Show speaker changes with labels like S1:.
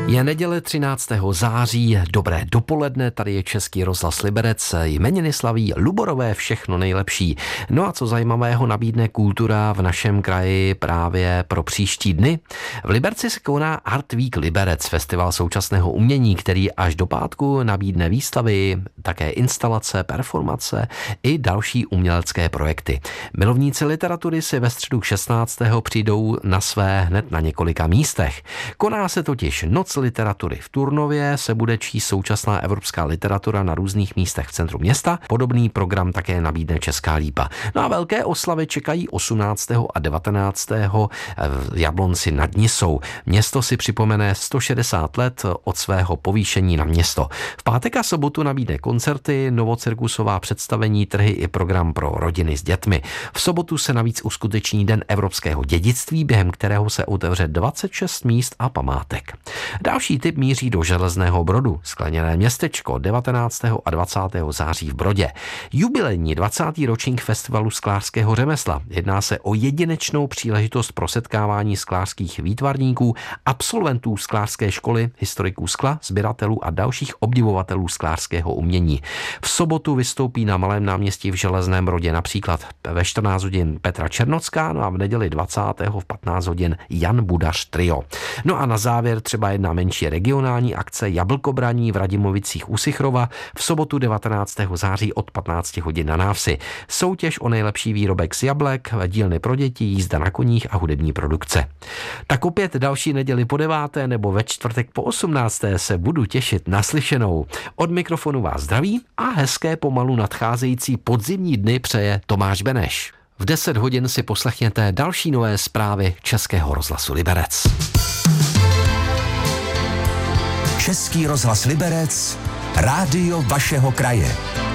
S1: Je neděle 13. září, dobré dopoledne, tady je Český rozhlas Liberec, jmeniny slaví Luborové, všechno nejlepší. No a co zajímavého nabídne kultura v našem kraji právě pro příští dny? V Liberci se koná Art Week Liberec, festival současného umění, který až do pátku nabídne výstavy, také instalace, performace i další umělecké projekty. Milovníci literatury si ve středu 16. přijdou na své hned na několika místech. Koná se totiž Noc literatury v Turnově, se bude číst současná evropská literatura na různých místech v centru města. Podobný program také nabídne Česká Lípa. No a velké oslavy čekají 18. a 19. v Jablonci nad Nisou. Město si připomene 160 let od svého povýšení na město. V pátek a sobotu nabídne koncerty, novocirkusová představení, trhy i program pro rodiny s dětmi. V sobotu se navíc uskuteční Den evropského dědictví, během kterého se otevře 26 míst a památek. Další tip míří do Železného Brodu, skleněné městečko 19. a 20. září v Brodě. Jubilejní 20. ročník festivalu sklářského řemesla. Jedná se o jedinečnou příležitost pro setkávání sklářských výtvarníků, absolventů sklářské školy, historiků skla, sběratelů a dalších obdivovatelů sklářského umění. V sobotu vystoupí na Malém náměstí v Železném Brodě například ve 14 hodin Petra Černocká, no a v neděli 20. v 15 hodin Jan Budař Trio. No a na závěr třeba jedna menší regionální akce Jablkobraní v Radimovicích u Sichrova v sobotu 19. září od 15 hodin na Návsi. Soutěž o nejlepší výrobek z jablek, dílny pro děti, jízda na koních a hudební produkce. Tak opět další neděli po 9. nebo ve čtvrtek po 18. se budu těšit na slyšenou. Od mikrofonu vás zdraví a hezké pomalu nadcházející podzimní dny přeje Tomáš Beneš. V 10 hodin si poslechněte další nové zprávy Českého rozhlasu Liberec.
S2: Český rozhlas Liberec, rádio vašeho kraje.